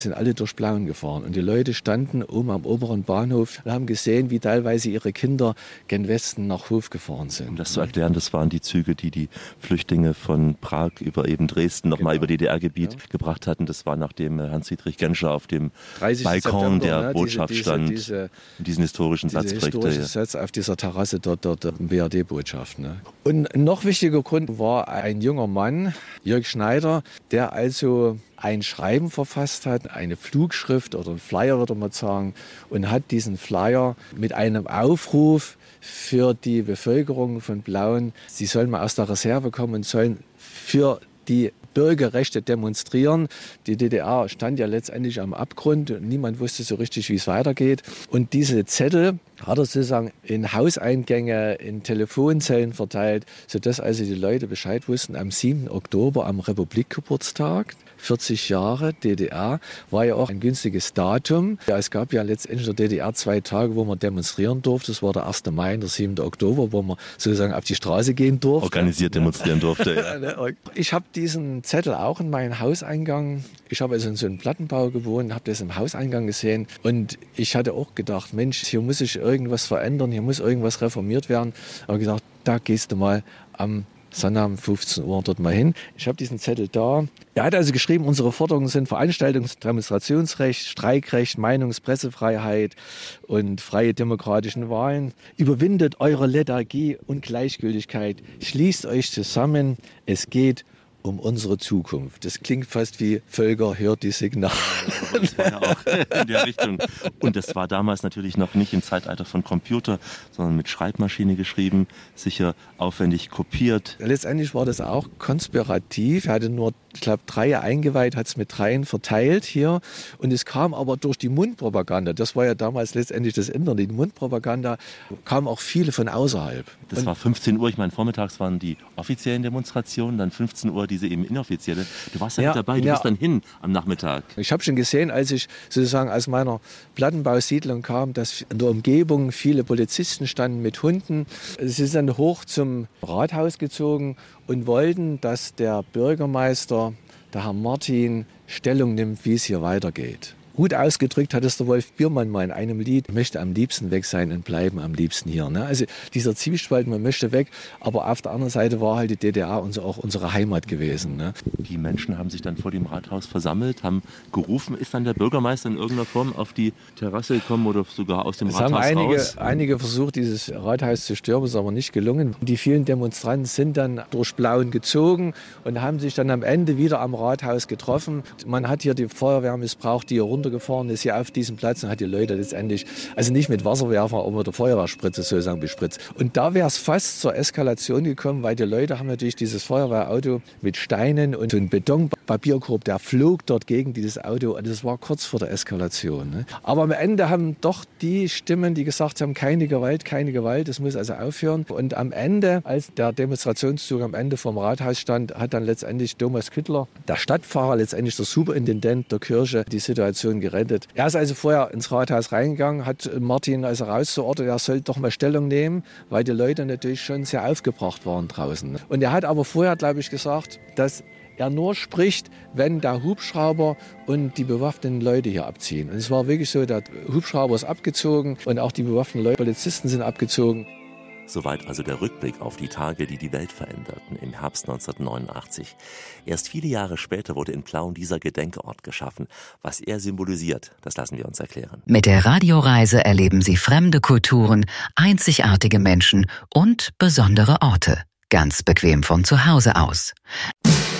sind alle durch Plauen gefahren. Und die Leute standen oben am oberen Bahnhof und haben gesehen, wie teilweise ihre Kinder gen Westen nach Hof gefahren sind. Um das zu erklären, das waren die Züge, die die Flüchtlinge von Prag über eben Dresden nochmal über DDR-Gebiet gebracht hatten. Das war, nachdem Hans-Dietrich Genscher auf dem Balkon der Botschaft stand, diesen historischen Satz prägte. Satz auf dieser Terrasse dort der BRD-Botschaft. Ne? Und ein noch wichtiger Grund war ein junger Mann, Jörg Schneider, der also ein Schreiben verfasst hat, eine Flugschrift oder ein Flyer, würde man sagen, und hat diesen Flyer mit einem Aufruf für die Bevölkerung von Plauen, sie sollen mal aus der Reserve kommen und sollen für die Bürgerrechte demonstrieren. Die DDR stand ja letztendlich am Abgrund und niemand wusste so richtig, wie es weitergeht. Und diese Zettel hat er sozusagen in Hauseingänge, in Telefonzellen verteilt, sodass also die Leute Bescheid wussten. Am 7. Oktober, am Republikgeburtstag, 40 Jahre DDR, war ja auch ein günstiges Datum. Ja, es gab ja letztendlich in der DDR 2 Tage, wo man demonstrieren durfte. Das war der 1. Mai und der 7. Oktober, wo man sozusagen auf die Straße gehen durfte. Organisiert demonstrieren durfte. Ja. Ich habe diesen Zettel auch in meinem Hauseingang. Ich habe also in so einem Plattenbau gewohnt, habe das im Hauseingang gesehen. Und ich hatte auch gedacht, Mensch, hier muss sich irgendwas verändern, hier muss irgendwas reformiert werden. Aber gesagt, da gehst du mal am Sonntag um 15 Uhr dort mal hin. Ich habe diesen Zettel da. Er hat also geschrieben, unsere Forderungen sind Veranstaltungs- und Demonstrationsrecht, Streikrecht, Meinungs-, Pressefreiheit und freie demokratische Wahlen. Überwindet eure Lethargie und Gleichgültigkeit. Schließt euch zusammen. Es geht um unsere Zukunft. Das klingt fast wie Völker hört die Signale. Das war ja auch in der Richtung. Und das war damals natürlich noch nicht im Zeitalter von Computer, sondern mit Schreibmaschine geschrieben, sicher aufwendig kopiert. Letztendlich war das auch konspirativ. Er hatte nur, ich glaube, 3 eingeweiht, hat es mit 3 verteilt hier. Und es kam aber durch die Mundpropaganda. Das war ja damals letztendlich das Internet. Die Mundpropaganda kamen auch viele von außerhalb. Das war 15 Uhr. Ich meine, vormittags waren die offiziellen Demonstrationen, dann 15 Uhr diese eben inoffizielle. Du warst ja mit dabei, du bist dann hin am Nachmittag. Ich habe schon gesehen, als ich sozusagen aus meiner Plattenbausiedlung kam, dass in der Umgebung viele Polizisten standen mit Hunden. Sie sind dann hoch zum Rathaus gezogen und wollten, dass der Bürgermeister, der Herr Martin, Stellung nimmt, wie es hier weitergeht. Gut ausgedrückt hat es der Wolf Biermann mal in einem Lied, ich möchte am liebsten weg sein und bleiben am liebsten hier. Ne? Also dieser Zwiespalt, man möchte weg, aber auf der anderen Seite war halt die DDR auch unsere Heimat gewesen. Ne? Die Menschen haben sich dann vor dem Rathaus versammelt, haben gerufen. Ist dann der Bürgermeister in irgendeiner Form auf die Terrasse gekommen oder sogar aus dem Rathaus raus? Es haben einige versucht, dieses Rathaus zu stürmen, ist aber nicht gelungen. Die vielen Demonstranten sind dann durch Plauen gezogen und haben sich dann am Ende wieder am Rathaus getroffen. Man hat hier die Feuerwehr missbraucht, die hier runtergefahren ist, hier auf diesem Platz und hat die Leute letztendlich, also nicht mit Wasserwerfer, aber mit der Feuerwehrspritze sozusagen bespritzt. Und da wäre es fast zur Eskalation gekommen, weil die Leute haben natürlich dieses Feuerwehrauto mit Steinen und so einen Betonpapierkorb, der flog dort gegen dieses Auto und das war kurz vor der Eskalation. Ne? Aber am Ende haben doch die Stimmen, die gesagt haben, keine Gewalt, das muss also aufhören. Und am Ende, als der Demonstrationszug am Ende vom Rathaus stand, hat dann letztendlich Thomas Küttler, der Stadtpfarrer, letztendlich der Superintendent der Kirche, die Situation gerettet. Er ist also vorher ins Rathaus reingegangen, hat Martin also rausgeordnet, er soll doch mal Stellung nehmen, weil die Leute natürlich schon sehr aufgebracht waren draußen. Und er hat aber vorher, glaube ich, gesagt, dass er nur spricht, wenn der Hubschrauber und die bewaffneten Leute hier abziehen. Und es war wirklich so, der Hubschrauber ist abgezogen und auch die bewaffneten Leute, Polizisten sind abgezogen. Soweit also der Rückblick auf die Tage, die die Welt veränderten im Herbst 1989. Erst viele Jahre später wurde in Plauen dieser Gedenkort geschaffen. Was er symbolisiert, das lassen wir uns erklären. Mit der Radioreise erleben Sie fremde Kulturen, einzigartige Menschen und besondere Orte. Ganz bequem von zu Hause aus.